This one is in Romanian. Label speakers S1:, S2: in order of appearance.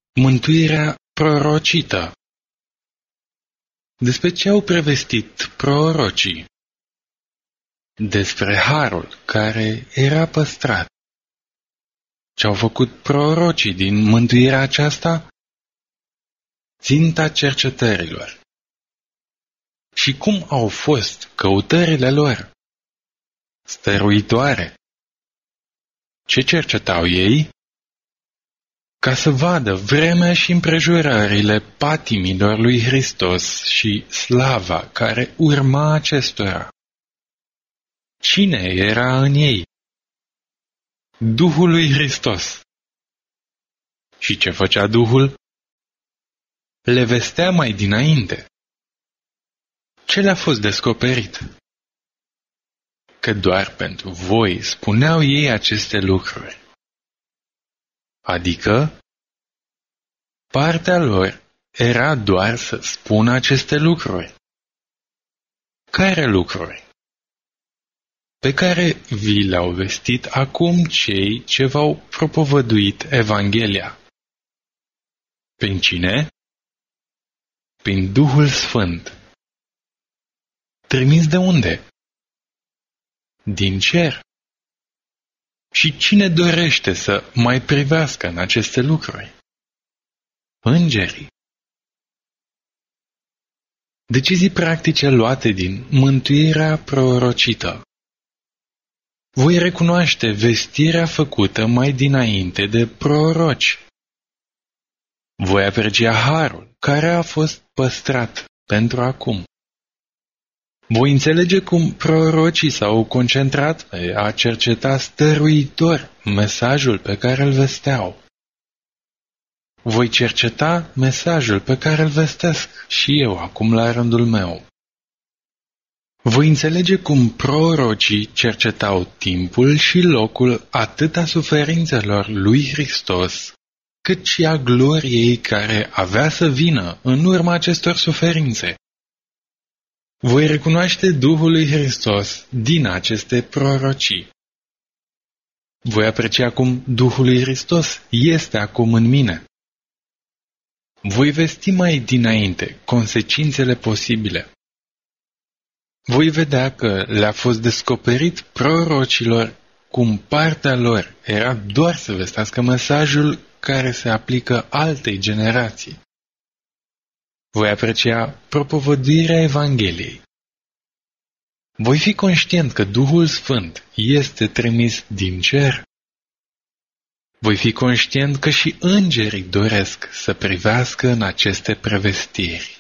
S1: Mântuirea prorocită. Despre ce au prevestit prorocii? Despre harul care era păstrat. Ce au făcut prorocii din mântuirea aceasta? Ținta cercetărilor. Și cum au fost căutările lor? Stăruitoare. Ce cercetau ei? Ca să vadă vremea și împrejurările patimilor lui Hristos și slava care urma acestora. Cine era în ei? Duhul lui Hristos. Și ce făcea Duhul? Le vestea mai dinainte. Ce le-a fost descoperit? Că doar pentru voi spuneau ei aceste lucruri. Adică, partea lor era doar să spună aceste lucruri. Care lucruri? Pe care vi le-au vestit acum cei ce v-au propovăduit Evanghelia. Prin cine? Prin Duhul Sfânt. Trimis de unde? Din cer. Și cine dorește să mai privească în aceste lucruri? Îngerii. Decizii practice luate din mântuirea prorocită. Voi recunoaște vestirea făcută mai dinainte de proroci. Voi aprecia harul care a fost păstrat pentru acum. Voi înțelege cum prorocii s-au concentrat pe a cerceta stăruitor mesajul pe care îl vesteau. Voi cerceta mesajul pe care îl vestesc și eu acum la rândul meu. Voi înțelege cum prorocii cercetau timpul și locul atât a suferințelor lui Hristos, cât și a gloriei care avea să vină în urma acestor suferințe. Voi recunoaște Duhul lui Hristos din aceste prorocii. Voi aprecia cum Duhul lui Hristos este acum în mine. Voi vesti mai dinainte consecințele posibile. Voi vedea că le-a fost descoperit prorocilor cum partea lor era doar să vestească mesajul care se aplică altei generații. Voi aprecia propovăduirea Evangheliei. Voi fi conștient că Duhul Sfânt este trimis din cer. Voi fi conștient că și îngerii doresc să privească în aceste prevestiri.